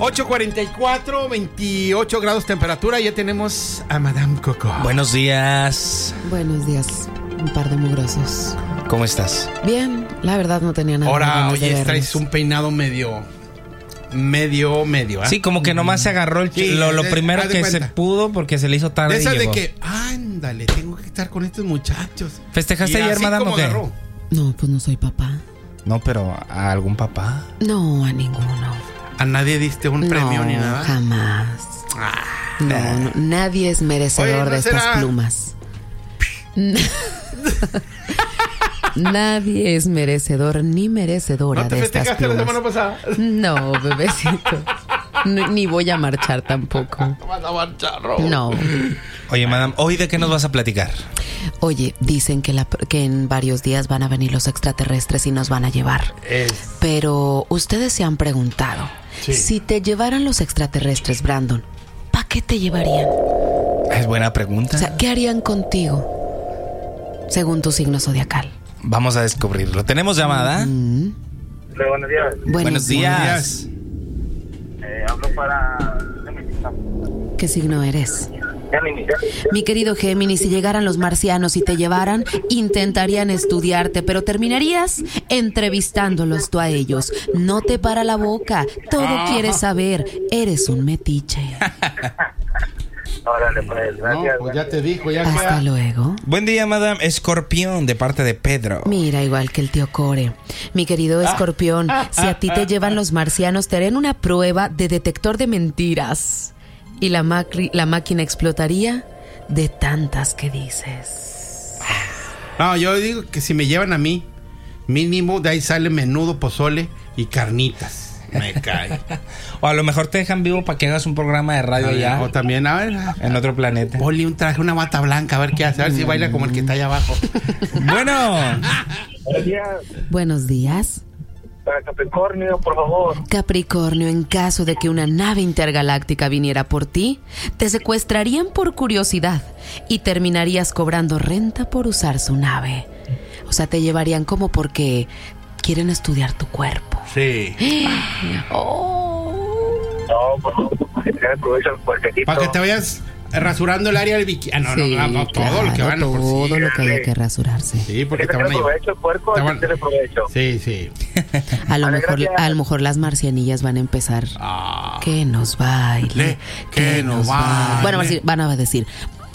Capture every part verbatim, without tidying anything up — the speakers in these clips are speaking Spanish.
ocho cuarenta y cuatro, veintiocho grados temperatura. Ya tenemos a Madame Coco. Buenos días. Buenos días, un par de mugrosos. ¿Cómo estás? Bien, la verdad no tenía nada. Ahora, oye, traes un peinado medio... Medio, medio, ¿eh? Sí, como que nomás se agarró el Sí, lo, lo de- primero haz de que cuenta. se pudo porque se le hizo tarde De esas y de llegó. que, ándale, tengo que estar con estos muchachos. ¿Festejaste Y ayer, así madame, como o qué? agarró. No, pues no soy papá. No, pero ¿a algún papá? No, a ninguno. ¿A nadie diste un premio no, ni nada? jamás. Ah, No, no, nadie es merecedor Oye, ¿no de estas será? plumas. Nadie es merecedor ni merecedora ¿No te de estas festejaste la plumas. semana pasada? No, bebecito. Ni, ni voy a marchar tampoco. Vas a marchar, Robo. No. Oye, madame, ¿hoy de qué nos vas a platicar? Oye, dicen que, la, que en varios días van a venir los extraterrestres y nos van a llevar. Es... Pero ustedes se han preguntado, Sí. si te llevaran los extraterrestres, Brandon, ¿para qué te llevarían? Es buena pregunta. O sea, ¿qué harían contigo? Según tu signo zodiacal. Vamos a descubrirlo. ¿Tenemos llamada? Mm. Hola, buenos días. Buenos, Buenos días. Eh, hablo para Géminis. ¿Qué signo eres? Géminis. Mi querido Géminis, si llegaran los marcianos y te llevaran, intentarían estudiarte, pero terminarías entrevistándolos tú a ellos. No te para la boca, todo quieres saber. Eres un metiche. Órale, pues, No, gracias. pues ya te dijo, ya Hasta queda. luego. Buen día, madame. Escorpión, de parte de Pedro. Mira, igual que el tío Core. Mi querido escorpión, si a ti te llevan los marcianos, te harían una prueba de detector de mentiras. Y la, macri- la máquina explotaría de tantas que dices. No, yo digo que si me llevan a mí, mínimo de ahí sale menudo, pozole y carnitas. Me cae. O a lo mejor te dejan vivo para que hagas un programa de radio allá, O también, a ver, en otro planeta. Poli un traje, una bata blanca, a ver qué hace, a ver si baila como el que está allá abajo. Bueno, Buenos días. Buenos días. Para Capricornio, por favor. Capricornio, en caso de que una nave intergaláctica viniera por ti, te secuestrarían por curiosidad y terminarías cobrando renta por usar su nave. O sea, te llevarían como porque quieren estudiar tu cuerpo. Sí. Oh. No, pues, para que te aprovecho el puerquecito. Para que te vayas rasurando el área del bikini. Ah, no, Sí, no, no, todo claro, lo que van a por todo sí. lo que haya que rasurarse. Sí, porque ¿Qué te te van a llevar. aprovecho el puerco? Te ¿Qué van- te aprovecho? Sí, sí. A lo Vale, mejor, gracias. a lo mejor las marcianillas van a empezar. Ah. Que nos baile, Le- que nos baile. Bueno, van a decir, van a decir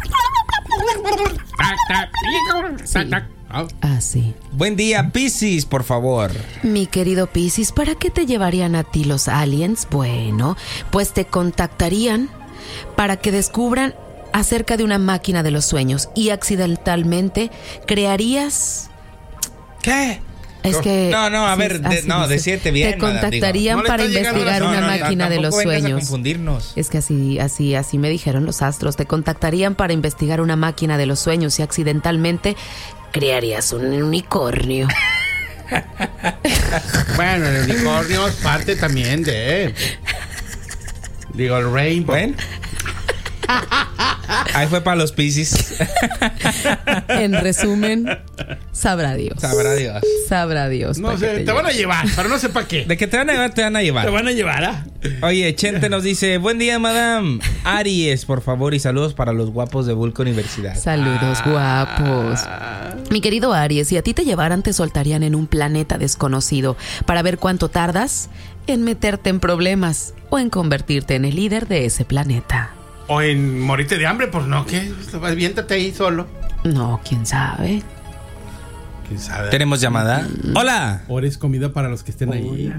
Ah, así. buen día, Piscis, por favor. Mi querido Piscis, ¿para qué te llevarían a ti los aliens? Bueno, pues te contactarían para que descubran acerca de una máquina de los sueños y accidentalmente crearías... ¿Qué? Es que... No, no, a sí, ver, de- así no, dice. decídete bien, Te madame, contactarían digo. No le para está llegando investigar la- una no, no, no, máquina de los tampoco vengas a sueños. confundirnos. Es que así, así, así me dijeron los astros. Te contactarían para investigar una máquina de los sueños y accidentalmente crearías un unicornio. Bueno, el unicornio es parte también de... Digo, el rainbow. ¿Ven? Ahí fue para los Piscis. En resumen, sabrá Dios. Sabrá Dios. Sabrá Dios. No para sé, que te, van a lleve. llevar, pero no sé para qué. De que te van a llevar, te van a Te llevar. van a llevar, ¿ah? Oye, Chente nos dice, buen día, madame. Aries, por favor, y saludos para los guapos de Vulca Universidad. Saludos, guapos. Mi querido Aries, si a ti te llevaran, te soltarían en un planeta desconocido para ver cuánto tardas en meterte en problemas o en convertirte en el líder de ese planeta. O en morirte de hambre, pues no, ¿qué? Aviéntate ahí solo. No, quién sabe. ¿Quién sabe? ¿Tenemos llamada? Hola. O eres comida para los que estén ahí.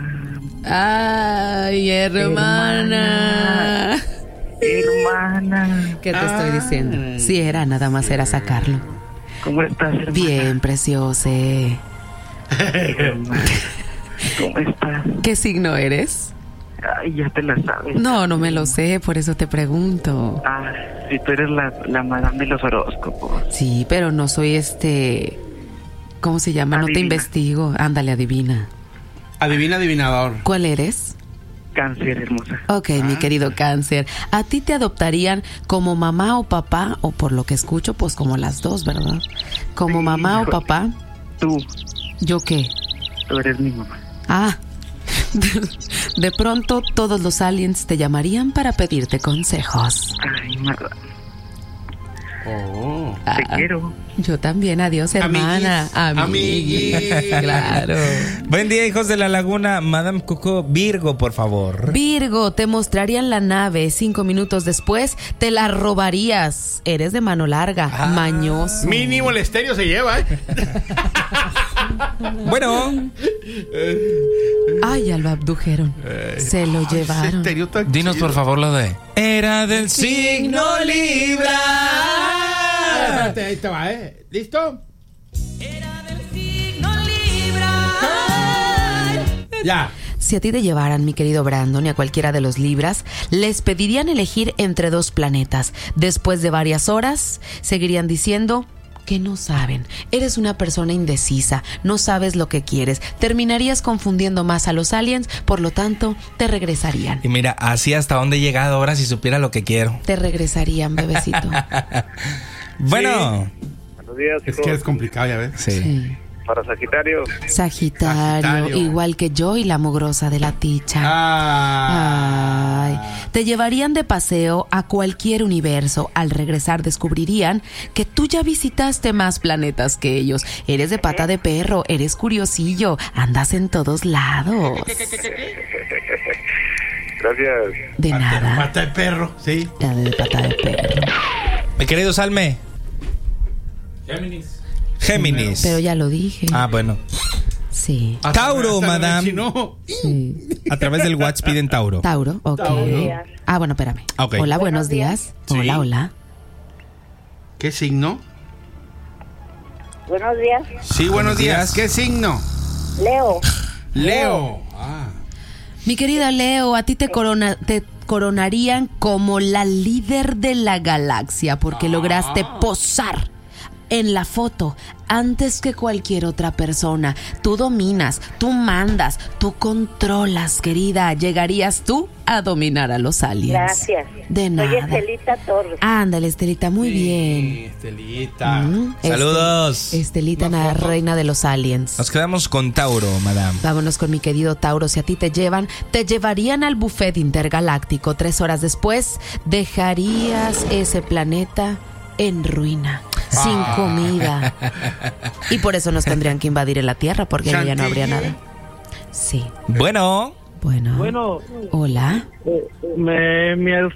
Ay, hermana. Hermana, ¿Qué te estoy diciendo? Si era, nada más era sacarlo. ¿cómo estás, hermana? Bien, preciosa. Hermana, ¿cómo estás? ¿Qué signo eres? Ay, ya te la sabes. No, no me lo sé, por eso te pregunto. Ah, si tú eres la, la madame de los horóscopos. Sí, pero no soy este... ¿Cómo se llama? No te Adivina. investigo. Ándale, adivina. Adivina, adivinador. ¿Cuál eres? Cáncer, hermosa. Ok, mi querido Cáncer. ¿A ti te adoptarían como mamá o papá? O por lo que escucho, pues como las dos, ¿verdad? Como Sí, mamá o hijo. papá. Tú, ¿Yo qué? tú eres mi mamá. Ah, De pronto, todos los aliens te llamarían para pedirte consejos. Ay, madame. Oh. Te Ah, quiero. yo también, adiós, hermana. Amiguis. Amiguis. Claro. Buen día, hijos de la laguna. Madame Coco, Virgo, por favor. Virgo, te mostrarían la nave. Cinco minutos después, te la robarías. Eres de mano larga, Ah. mañoso. Mínimo el estéreo se lleva, ¿eh? Bueno, Ay, ya lo abdujeron. Se lo Ese llevaron. estéreo tan Dinos chido. por favor lo de... era del signo Libra. Espérate, ahí te va, ¿eh? ¿Listo? Ya. Si a ti te llevaran, mi querido Brandon, y a cualquiera de los Libras, les pedirían elegir entre dos planetas. Después de varias horas, seguirían diciendo que no saben. Eres una persona indecisa, no sabes lo que quieres. Terminarías confundiendo más a los aliens, por lo tanto, te regresarían. Y mira, así hasta dónde he llegado ahora si supiera lo que quiero. Te regresarían, bebecito. Bueno, Buenos días, Es chicos. que es complicado, ya ves. sí. Sí. Para Sagitario. Sagitario, Sagitario. igual que yo y la mugrosa de la ticha. Ah. Ay, te llevarían de paseo a cualquier universo. Al regresar descubrirían que tú ya visitaste más planetas que ellos. Eres de pata de perro, eres curiosillo, andas en todos lados. Gracias. De nada, Pata de perro, sí. la de pata de perro. Mi querido Salme. Géminis. Pero ya lo dije. Ah, bueno. Sí, Hasta- Tauro, hasta madame. Si no, sí. A través del WhatsApp piden Tauro. Tauro, ok. Tauro. Ah, bueno, espérame. Ok. Hola, buenos días. Sí. Hola, hola. ¿qué signo? Buenos días, Sí, buenos Buenos días. días. ¿Qué signo? Leo. Leo. Ah. Mi querida Leo, a ti te, corona, te coronarían como la líder de la galaxia porque lograste posar en la foto antes que cualquier otra persona. Tú dominas, tú mandas, tú controlas, querida. Llegarías tú a dominar a los aliens. Gracias. De Soy nada. Estelita Torres. Ándale, Estelita, muy bien. Estelita. Mm, Estel- Saludos. Estelita, la reina de los aliens. Nos quedamos con Tauro, madame. Vámonos con mi querido Tauro. Si a ti te llevan, te llevarían al buffet intergaláctico. Tres horas después, dejarías ese planeta en ruina, sin Ah. comida. Y por eso nos tendrían que invadir en la Tierra, porque ya no habría Chantilly. nada. Sí. Bueno, Bueno. Bueno, Hola. me, me, ¿Eh?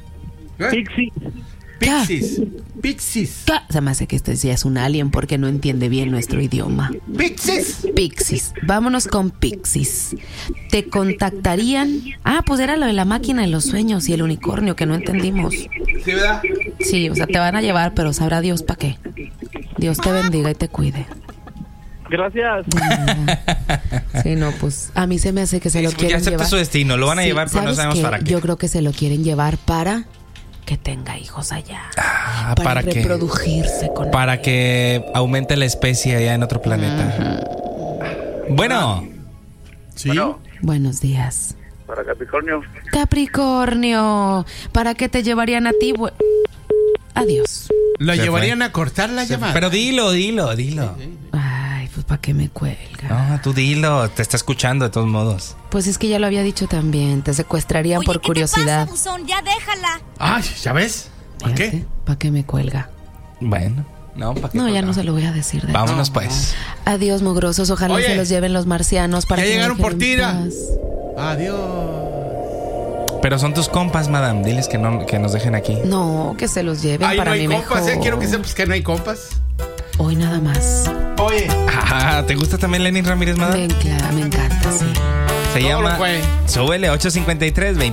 Pixie. Pixies. Pixies. ¿Qué? Se me hace que este ya es un alien porque no entiende bien nuestro idioma. Pixies. Pixies. Vámonos con Pixies. Te contactarían. Ah, pues era lo de la máquina de los sueños y el unicornio que no entendimos. ¿Sí, verdad? Sí, o sea, te van a llevar, pero sabrá Dios para qué. Dios te bendiga y te cuide. Gracias. De nada. Sí, no, pues a mí se me hace que se lo ya quieren acepta llevar. su destino. Lo van a Sí, llevar, pero no ¿sabes sabemos qué? para qué. Yo creo que se lo quieren llevar para que tenga hijos allá. Ah, para para que reproducirse con para él. que aumente la especie allá en otro planeta. Bueno, Sí. Bueno, Buenos días. para Capricornio. Capricornio, ¿para qué te llevarían a ti? Bu- Adiós. ¿Lo Se llevarían a cortar la llamada? pero dilo, dilo, dilo. Ay, pues ¿para qué me cuelga? No, tú dilo, te está escuchando de todos modos. Pues es que ya lo había dicho también, te secuestrarían por curiosidad. ¿Qué te pasa, buzón? Ya déjala. Ay, ¿ya ves? ¿Para qué? ¿Para qué me cuelga? Bueno, no, ¿para qué? No, ya no se lo voy a decir. De Vámonos No, pues. Adiós, mugrosos. Ojalá Oye, se los lleven los marcianos para ya que me llegaron dejen por ti, en Ira. paz. Adiós. Pero son tus compas, madame. Diles que no, que nos dejen aquí. No, que se los lleven Ay, para no hay mí compas, mejor. ¿eh? Quiero que sepas que no hay compas. Hoy nada más. Oye. Ah, ¿te gusta también Lenin Ramírez, madame? Ven, claro, me encanta, sí. Se Todo llama lo fue. Súbele ocho cincuenta y tres, veinte